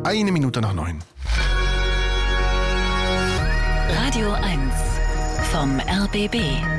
8:01. Radio 1 vom RBB.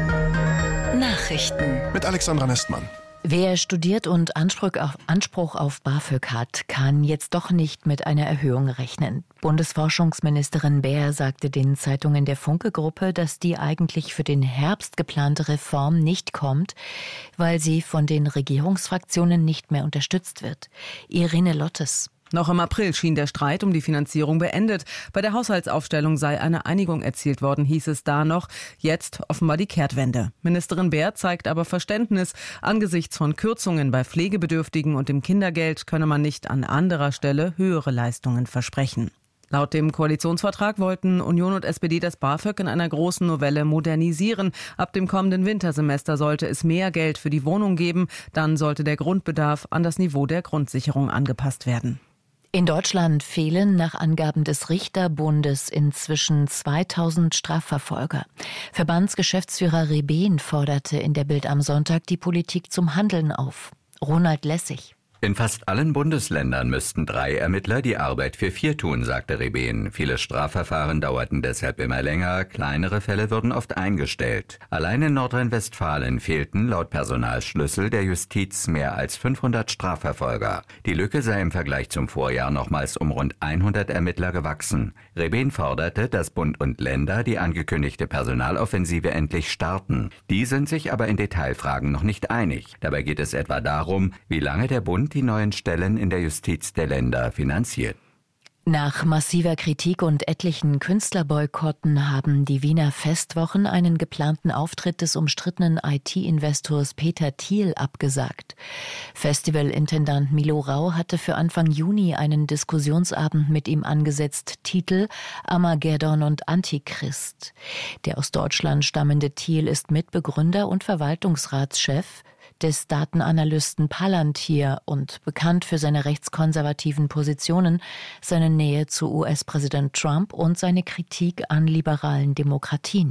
Nachrichten. Mit Alexandra Nestmann. Wer studiert und Anspruch auf BAföG hat, kann jetzt doch nicht mit einer Erhöhung rechnen. Bundesforschungsministerin Baer sagte den Zeitungen der Funke-Gruppe, dass die eigentlich für den Herbst geplante Reform nicht kommt, weil sie von den Regierungsfraktionen nicht mehr unterstützt wird. Irene Lottes. Noch im April schien der Streit um die Finanzierung beendet. Bei der Haushaltsaufstellung sei eine Einigung erzielt worden, hieß es da noch. Jetzt offenbar die Kehrtwende. Ministerin Baer zeigt aber Verständnis. Angesichts von Kürzungen bei Pflegebedürftigen und dem Kindergeld könne man nicht an anderer Stelle höhere Leistungen versprechen. Laut dem Koalitionsvertrag wollten Union und SPD das BAföG in einer großen Novelle modernisieren. Ab dem kommenden Wintersemester sollte es mehr Geld für die Wohnung geben. Dann sollte der Grundbedarf an das Niveau der Grundsicherung angepasst werden. In Deutschland fehlen nach Angaben des Richterbundes inzwischen 2000 Strafverfolger. Verbandsgeschäftsführer Rebehn forderte in der Bild am Sonntag die Politik zum Handeln auf. Ronald Lessig. In fast allen Bundesländern müssten 3 Ermittler die Arbeit für 4 tun, sagte Rebehn. Viele Strafverfahren dauerten deshalb immer länger, kleinere Fälle wurden oft eingestellt. Allein in Nordrhein-Westfalen fehlten laut Personalschlüssel der Justiz mehr als 500 Strafverfolger. Die Lücke sei im Vergleich zum Vorjahr nochmals um rund 100 Ermittler gewachsen. Rebehn forderte, dass Bund und Länder die angekündigte Personaloffensive endlich starten. Die sind sich aber in Detailfragen noch nicht einig. Dabei geht es etwa darum, wie lange der Bund die neuen Stellen in der Justiz der Länder finanziert. Nach massiver Kritik und etlichen Künstlerboykotten haben die Wiener Festwochen einen geplanten Auftritt des umstrittenen IT-Investors Peter Thiel abgesagt. Festivalintendant Milo Rau hatte für Anfang Juni einen Diskussionsabend mit ihm angesetzt, Titel Armageddon und Antichrist. Der aus Deutschland stammende Thiel ist Mitbegründer und Verwaltungsratschef des Datenanalysten Palantir und bekannt für seine rechtskonservativen Positionen, seine Nähe zu US-Präsident Trump und seine Kritik an liberalen Demokratien.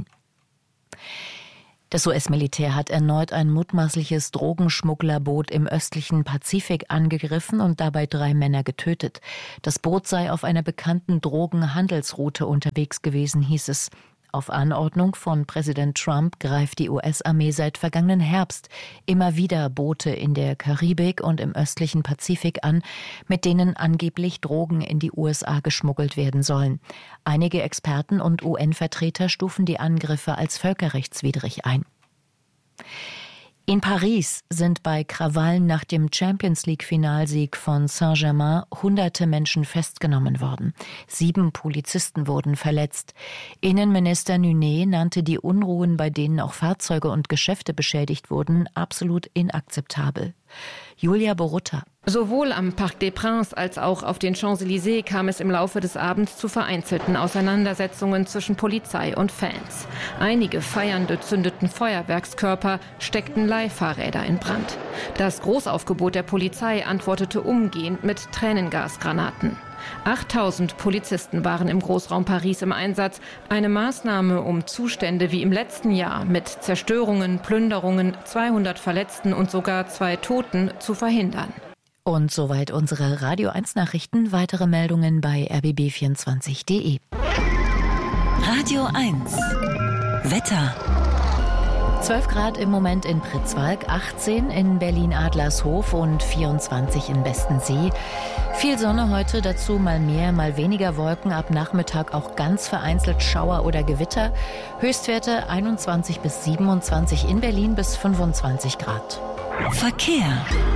Das US-Militär hat erneut ein mutmaßliches Drogenschmugglerboot im östlichen Pazifik angegriffen und dabei 3 Männer getötet. Das Boot sei auf einer bekannten Drogenhandelsroute unterwegs gewesen, hieß es. Auf Anordnung von Präsident Trump greift die US-Armee seit vergangenen Herbst immer wieder Boote in der Karibik und im östlichen Pazifik an, mit denen angeblich Drogen in die USA geschmuggelt werden sollen. Einige Experten und UN-Vertreter stufen die Angriffe als völkerrechtswidrig ein. In Paris sind bei Krawallen nach dem Champions-League-Finalsieg von Saint-Germain Hunderte Menschen festgenommen worden. 7 Polizisten wurden verletzt. Innenminister Nunet nannte die Unruhen, bei denen auch Fahrzeuge und Geschäfte beschädigt wurden, absolut inakzeptabel. Julia Borutta. Sowohl am Parc des Princes als auch auf den Champs-Élysées kam es im Laufe des Abends zu vereinzelten Auseinandersetzungen zwischen Polizei und Fans. Einige Feiernde zündeten Feuerwerkskörper, steckten Leihfahrräder in Brand. Das Großaufgebot der Polizei antwortete umgehend mit Tränengasgranaten. 8000 Polizisten waren im Großraum Paris im Einsatz. Eine Maßnahme, um Zustände wie im letzten Jahr mit Zerstörungen, Plünderungen, 200 Verletzten und sogar 2 Toten zu verhindern. Und soweit unsere Radio 1 Nachrichten. Weitere Meldungen bei rbb24.de. Radio 1 Wetter. 12 Grad im Moment in Pritzwalk, 18 in Berlin-Adlershof und 24 in Bestensee. Viel Sonne heute, dazu mal mehr, mal weniger Wolken, ab Nachmittag auch ganz vereinzelt Schauer oder Gewitter. Höchstwerte 21 bis 27 in Berlin bis 25 Grad. Verkehr.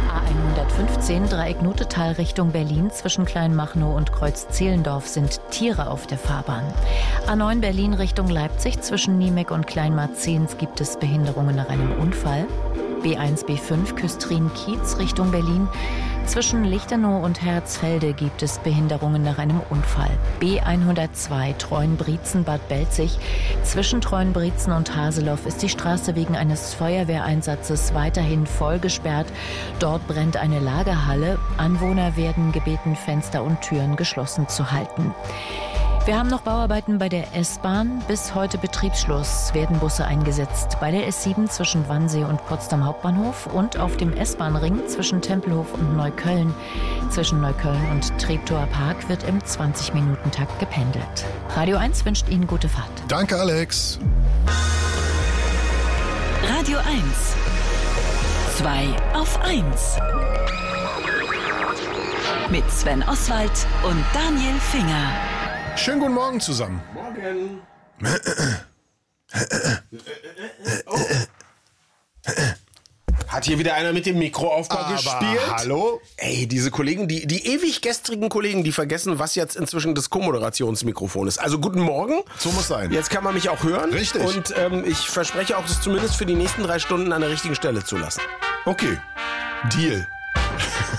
A115 Dreieck-Notetal Richtung Berlin zwischen Kleinmachnow und Kreuz-Zehlendorf sind Tiere auf der Fahrbahn. A9 Berlin Richtung Leipzig zwischen Niemek und Kleinmarzens gibt es Behinderungen nach einem Unfall. B1, B5 Küstrin-Kiez Richtung Berlin. Zwischen Lichterloh und Herzfelde gibt es Behinderungen nach einem Unfall. B102 Treuenbrietzen-Bad Belzig. Zwischen Treuenbrietzen und Haseloff ist die Straße wegen eines Feuerwehreinsatzes weiterhin voll gesperrt. Dort brennt eine Lagerhalle. Anwohner werden gebeten, Fenster und Türen geschlossen zu halten. Wir haben noch Bauarbeiten bei der S-Bahn. Bis heute Betriebsschluss werden Busse eingesetzt. Bei der S7 zwischen Wannsee und Potsdam Hauptbahnhof und auf dem S-Bahn-Ring zwischen Tempelhof und Neukölln. Zwischen Neukölln und Treptower Park wird im 20-Minuten-Takt gependelt. Radio 1 wünscht Ihnen gute Fahrt. Danke, Alex. Radio 1. 2 auf 1. Mit Sven Oswald und Daniel Finger. Schönen guten Morgen zusammen. Morgen. Hat hier wieder einer mit dem Mikroaufbau gespielt? Hallo? Ey, diese Kollegen, die ewig gestrigen Kollegen, die vergessen, was jetzt inzwischen das Co-Moderationsmikrofon ist. Also guten Morgen. So muss sein. Jetzt kann man mich auch hören. Richtig. Und ich verspreche auch, das zumindest für die nächsten 3 Stunden an der richtigen Stelle zu lassen. Okay. Deal.